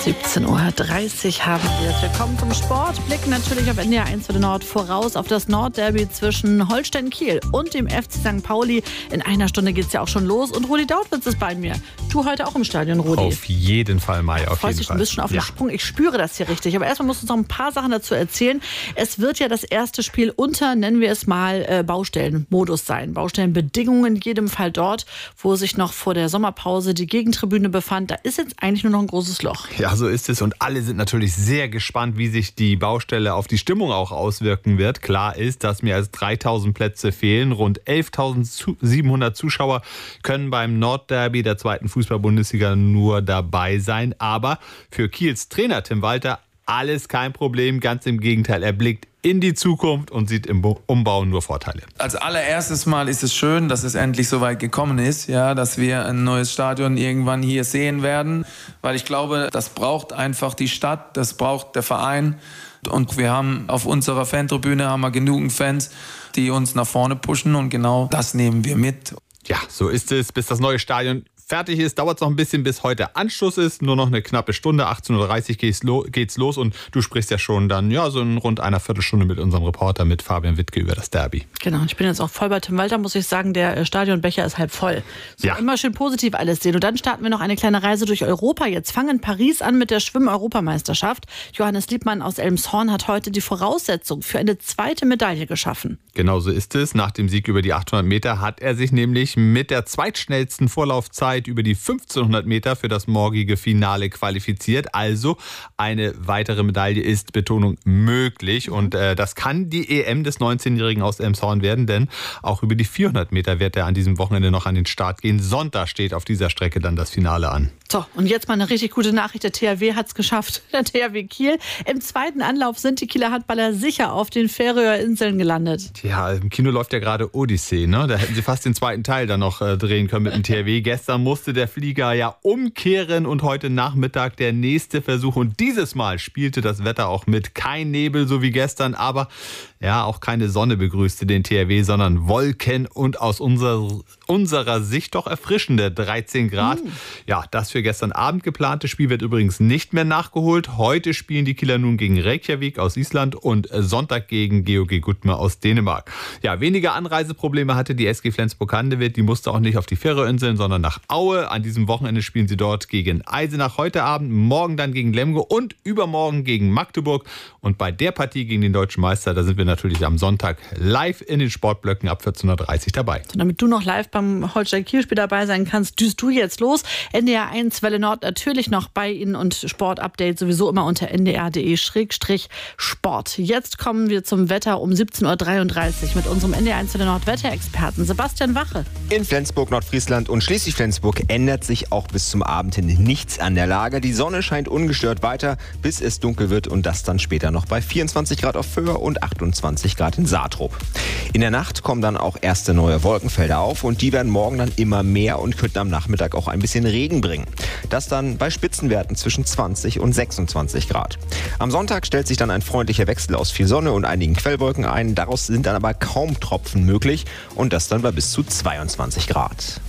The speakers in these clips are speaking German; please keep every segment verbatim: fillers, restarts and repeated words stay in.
siebzehn Uhr dreißig haben wir es. Wir kommen zum Sport, blicken natürlich auf N D R eins für den Nord voraus auf das Nordderby zwischen Holstein Kiel und dem F C Sankt Pauli. In einer Stunde geht es ja auch schon los und Rudi Dautwitz ist bei mir. Du heute auch im Stadion, Rudi? Auf jeden Fall, Mai, auf Freust jeden dich Fall. ein bisschen auf den ja. Sprung. Ich spüre das hier richtig. Aber erstmal musst du uns noch ein paar Sachen dazu erzählen. Es wird ja das erste Spiel unter, nennen wir es mal, äh, Baustellenmodus sein. Baustellenbedingungen in jedem Fall dort, wo sich noch vor der Sommerpause die Gegentribüne befand. Da ist jetzt eigentlich nur noch ein großes Loch. Ja, so ist es. Und alle sind natürlich sehr gespannt, wie sich die Baustelle auf die Stimmung auch auswirken wird. Klar ist, dass mehr als dreitausend Plätze fehlen. Rund elftausendsiebenhundert Zuschauer können beim Nordderby der zweiten Fußball-Bundesliga nur dabei sein. Aber für Kiels Trainer Tim Walter alles kein Problem. Ganz im Gegenteil, er blickt in die Zukunft und sieht im Umbau nur Vorteile. Als allererstes Mal ist es schön, dass es endlich so weit gekommen ist, ja, dass wir ein neues Stadion irgendwann hier sehen werden, weil ich glaube, das braucht einfach die Stadt, das braucht der Verein und wir haben auf unserer Fantribüne haben wir genügend Fans, die uns nach vorne pushen und genau das nehmen wir mit. Ja, so ist es, bis das neue Stadion fertig ist, dauert es noch ein bisschen, bis heute Anschluss ist. Nur noch eine knappe Stunde, achtzehn Uhr dreißig geht's los und du sprichst ja schon dann ja so in rund einer Viertelstunde mit unserem Reporter, mit Fabian Wittke über das Derby. Genau, ich bin jetzt auch voll bei Tim Walter, muss ich sagen, der Stadionbecher ist halb voll. So, ja. Immer schön positiv alles sehen. Und dann starten wir noch eine kleine Reise durch Europa. Jetzt fangen in Paris an mit der Schwimm-Europameisterschaft. Johannes Liebmann aus Elmshorn hat heute die Voraussetzung für eine zweite Medaille geschaffen. Genau so ist es. Nach dem Sieg über die achthundert Meter hat er sich nämlich mit der zweitschnellsten Vorlaufzeit über die fünfzehnhundert Meter für das morgige Finale qualifiziert. Also eine weitere Medaille ist, Betonung, möglich. Und äh, das kann die E M des neunzehnjährigen aus Elmshorn werden, denn auch über die vierhundert Meter wird er an diesem Wochenende noch an den Start gehen. Sonntag steht auf dieser Strecke dann das Finale an. So, und jetzt mal eine richtig gute Nachricht. Der T H W hat es geschafft. Der T H W Kiel. Im zweiten Anlauf sind die Kieler Handballer sicher auf den Färöer Inseln gelandet. Ja, im Kino läuft ja gerade Odyssee, ne? Da hätten sie fast den zweiten Teil dann noch äh, drehen können mit dem T H W. Gestern musste der Flieger ja umkehren und heute Nachmittag der nächste Versuch. Und dieses Mal spielte das Wetter auch mit. Kein Nebel, so wie gestern, aber ja, auch keine Sonne begrüßte den T H W, sondern Wolken und aus unserer, unserer Sicht doch erfrischende dreizehn Grad. Mm. Ja, das für gestern Abend geplante Spiel wird übrigens nicht mehr nachgeholt. Heute spielen die Kieler nun gegen Reykjavik aus Island und Sonntag gegen G O G Gudme aus Dänemark. Ja, weniger Anreiseprobleme hatte die S G Flensburg-Handewitt. Die musste auch nicht auf die Färöerinseln, sondern nach Aue. An diesem Wochenende spielen sie dort gegen Eisenach heute Abend, morgen dann gegen Lemgo und übermorgen gegen Magdeburg. Und bei der Partie gegen den deutschen Meister, da sind wir natürlich am Sonntag live in den Sportblöcken ab vierzehn Uhr dreißig dabei. So, damit du noch live beim Holstein-Kiel-Spiel dabei sein kannst, düst du jetzt los. N D R eins Welle Nord natürlich noch bei Ihnen und Sportupdate sowieso immer unter n d r punkt d e Schrägstrich Sport. Jetzt kommen wir zum Wetter um siebzehn Uhr dreiunddreißig mit unserem N D R eins Welle Nord Wetterexperten Sebastian Wache. In Flensburg, Nordfriesland und Schleswig-Flensburg ändert sich auch bis zum Abend hin nichts an der Lage. Die Sonne scheint ungestört weiter, bis es dunkel wird und das dann später noch bei vierundzwanzig Grad auf Föhr und achtundzwanzig Grad in Saatrup. In der Nacht kommen dann auch erste neue Wolkenfelder auf und die werden morgen dann immer mehr und könnten am Nachmittag auch ein bisschen Regen bringen. Das dann bei Spitzenwerten zwischen zwanzig und sechsundzwanzig Grad. Am Sonntag stellt sich dann ein freundlicher Wechsel aus viel Sonne und einigen Quellwolken ein. Daraus sind dann aber kaum Tropfen möglich und das dann bei bis zu zweiundzwanzig Grad.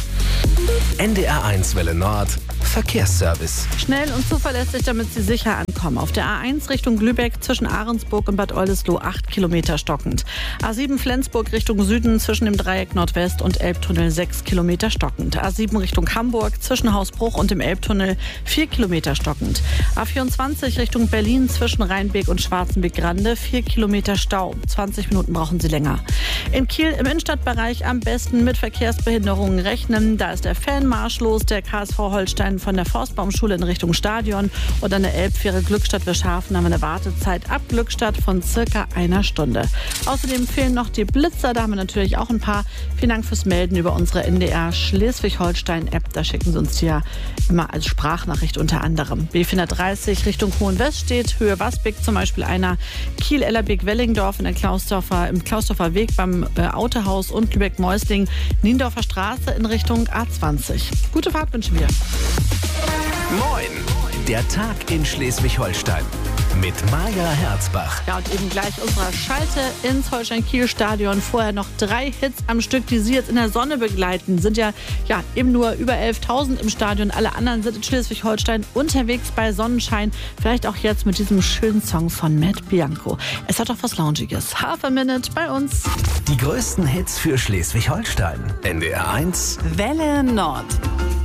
N D R eins Welle Nord Verkehrsservice. Schnell und zuverlässig, damit Sie sicher ankommen. Auf der A eins Richtung Lübeck zwischen Ahrensburg und Bad Oldesloe acht Kilometer stockend. A sieben Flensburg Richtung Süden zwischen dem Dreieck Nordwest und Elbtunnel sechs Kilometer stockend. A sieben Richtung Hamburg zwischen Hausbruch und dem Elbtunnel vier Kilometer stockend. A vierundzwanzig Richtung Berlin zwischen Rheinbeek und Schwarzenbeck-Grande vier Kilometer Stau. zwanzig Minuten brauchen Sie länger. In Kiel im Innenstadtbereich am besten mit Verkehrsbehinderungen rechnen. Da ist der Fanmarsch los, der K S V Holstein von der Forstbaumschule in Richtung Stadion und an der Elbfähre Glückstadt-Wirschhafen haben wir eine Wartezeit ab Glückstadt von circa einer Stunde. Außerdem fehlen noch die Blitzer, da haben wir natürlich auch ein paar. Vielen Dank fürs Melden über unsere N D R Schleswig-Holstein-App. Da schicken Sie uns die ja immer als Sprachnachricht unter anderem. B vierhundertdreißig Richtung Hohenwest steht, Höhe Wasbeck zum Beispiel einer, Kiel-Ellerbeek-Wellingdorf in der Klausdorfer, im Klausdorfer Weg beim äh, Autohaus und Lübeck-Meusling, Niendorfer Straße in Richtung A zwanzig. Gute Fahrt wünschen wir. Moin! Der Tag in Schleswig-Holstein. mit Maja Herzbach. Ja, und eben gleich unserer Schalte ins Holstein-Kiel-Stadion. Vorher noch drei Hits am Stück, die Sie jetzt in der Sonne begleiten. Sind ja, ja eben nur über elftausend im Stadion. Alle anderen sind in Schleswig-Holstein unterwegs bei Sonnenschein. Vielleicht auch jetzt mit diesem schönen Song von Matt Bianco. Es hat doch was Loungiges. Half a Minute bei uns. Die größten Hits für Schleswig-Holstein. N D R eins Welle Nord.